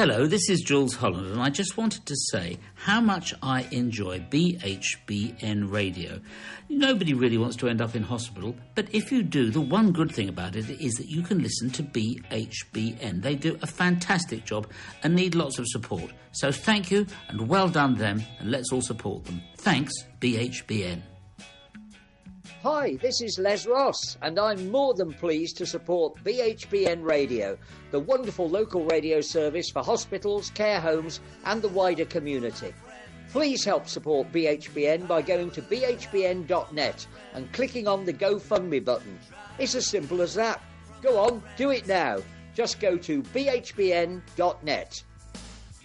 Hello, this is Jules Holland, and I just wanted to say how much I enjoy BHBN Radio. Nobody really wants to end up in hospital, but if you do, the one good thing about it is that you can listen to BHBN. They do a fantastic job and need lots of support. So thank you, and well done them, and let's all support them. Thanks, BHBN. Hi, this is Les Ross, and I'm more than pleased to support BHBN Radio, the wonderful local radio service for hospitals, care homes and the wider community. Please help support BHBN by going to bhbn.net and clicking on the GoFundMe button. It's as simple as that. Go on, do it now. Just go to bhbn.net.